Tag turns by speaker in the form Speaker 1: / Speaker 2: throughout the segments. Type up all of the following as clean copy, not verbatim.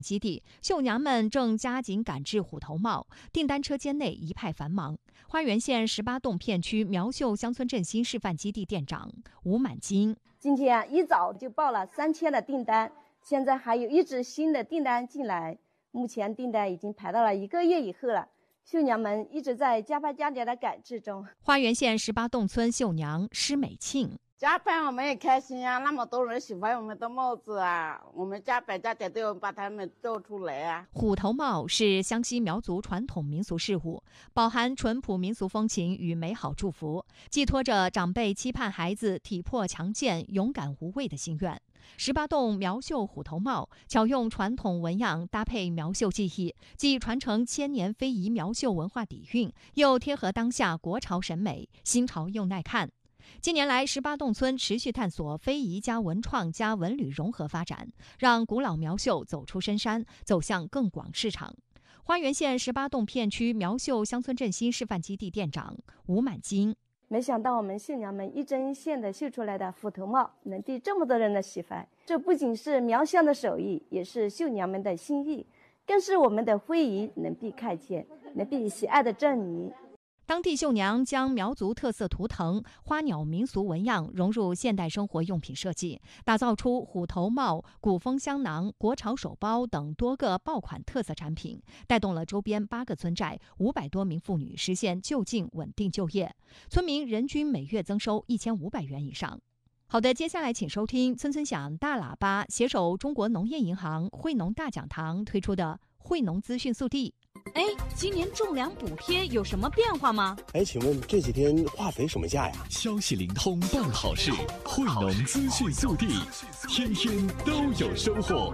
Speaker 1: 基地，绣娘们正加紧赶制虎头帽，订单车间内一派繁忙。花园县18洞片区苗绣乡村振兴示范基地店长吴满金：
Speaker 2: 今天一早就报了3000的订单，现在还有一支新的订单进来，目前订单已经排到了1个月以后了。绣娘们一直在加班加点的赶制中。
Speaker 1: 花园县18洞村绣娘施美庆：
Speaker 3: 加班我们也开心啊，那么多人喜欢我们的帽子啊，我们加班加点都要把它们做出来啊。
Speaker 1: 虎头帽是湘西苗族传统民俗事物，饱含淳朴民俗风情与美好祝福，寄托着长辈期盼孩子体魄强健、勇敢无畏的心愿。18洞苗绣虎头帽巧用传统纹样搭配苗绣技艺，既传承千年非遗苗绣文化底蕴，又贴合当下国潮审美，新潮又耐看。近年来，18洞村持续探索非遗加文创加文旅融合发展，让古老苗绣走出深山，走向更广市场。花园县18洞片区苗绣乡村振兴示范基地店长吴满金：
Speaker 2: 没想到我们绣娘们一针一线的绣出来的虎头帽能被这么多人的喜欢，这不仅是苗乡的手艺，也是绣娘们的心意，更是我们的非遗能被看见、能被喜爱的证明。
Speaker 1: 当地绣娘将苗族特色图腾、花鸟民俗纹样融入现代生活用品设计，打造出虎头帽、古风香囊、国潮手包等多个爆款特色产品，带动了周边8个村寨500多名妇女实现就近稳定就业，村民人均每月增收1500元以上。好的，接下来请收听村村响大喇叭携手中国农业银行惠农大讲堂推出的惠农资讯速递。
Speaker 4: 哎，今年种粮补贴有什么变化吗？
Speaker 5: 哎，请问这几天化肥什么价呀？
Speaker 6: 消息灵通办好事，惠农资讯速递，天天都有收获。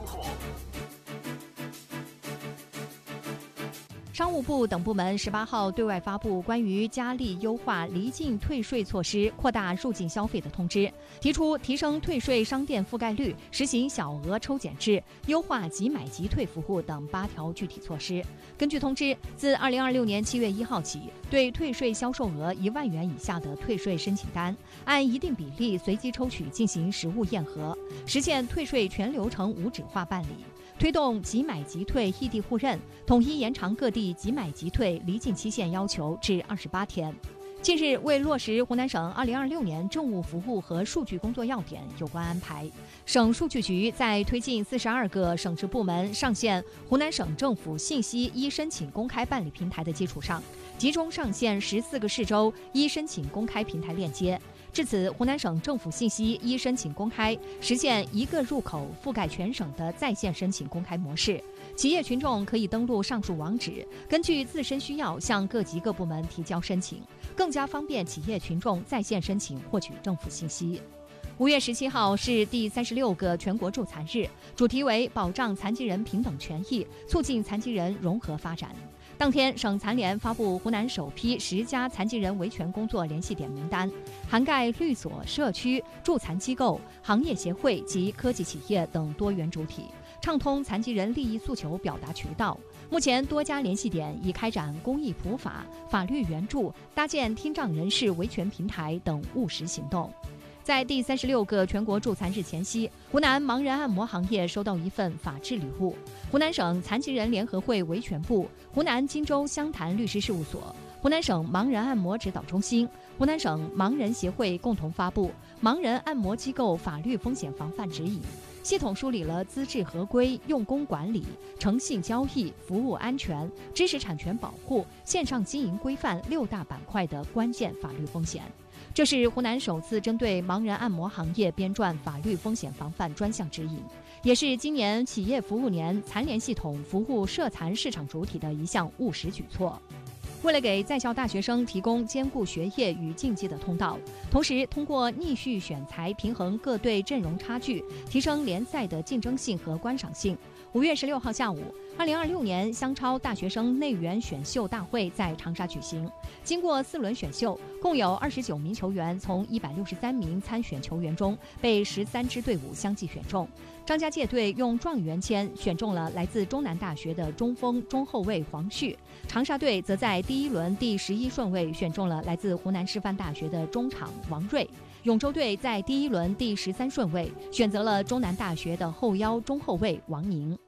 Speaker 1: 商务部等部门18号对外发布关于加力优化离境退税措施、扩大入境消费的通知，提出提升退税商店覆盖率、实行小额抽检制、优化即买即退服务等8条具体措施。根据通知，自2026年7月1号起，对退税销售额1万元以下的退税申请单，按一定比例随机抽取进行实物验核，实现退税全流程无纸化办理。推动即买即退异地互认，统一延长各地即买即退离境期限要求至28天。近日，为落实湖南省2026年政务服务和数据工作要点有关安排，省数据局在推进42个省直部门上线湖南省政府信息一申请公开办理平台的基础上，集中上线14个市州一申请公开平台链接。至此，湖南省政府信息一申请公开实现一个入口覆盖全省的在线申请公开模式。企业群众可以登录上述网址，根据自身需要向各级各部门提交申请，更加方便企业群众在线申请获取政府信息。5月17号是第36个全国助残日，主题为保障残疾人平等权益，促进残疾人融合发展。当天，省残联发布湖南首批10家残疾人维权工作联系点名单，涵盖律所、社区、助残机构、行业协会及科技企业等多元主体，畅通残疾人利益诉求表达渠道。目前，多家联系点已开展公益普法、法律援助、搭建听障人士维权平台等务实行动。在第36个全国助残日前夕，湖南盲人按摩行业收到一份法治礼物。湖南省残疾人联合会维权部、湖南荆州湘潭律师事务所、湖南省盲人按摩指导中心、湖南省盲人协会共同发布《盲人按摩机构法律风险防范指引》，系统梳理了资质合规、用工管理、诚信交易、服务安全、知识产权保护、线上经营规范6大板块的关键法律风险。这是湖南首次针对盲人按摩行业编撰法律风险防范专项指引，也是今年企业服务年残联系统服务涉残市场主体的一项务实举措。为了给在校大学生提供兼顾学业与竞技的通道，同时通过逆序选材平衡各队阵容差距，提升联赛的竞争性和观赏性。5月16号下午，2026年湘超大学生内援选秀大会在长沙举行。经过4轮选秀，共有29名球员从163名参选球员中被13支队伍相继选中。张家界队用状元签选中了来自中南大学的中锋、中后卫黄旭，长沙队则在第1轮第11顺位选中了来自湖南师范大学的中场王睿。永州队在第1轮第13顺位选择了中南大学的后腰中后卫王宁。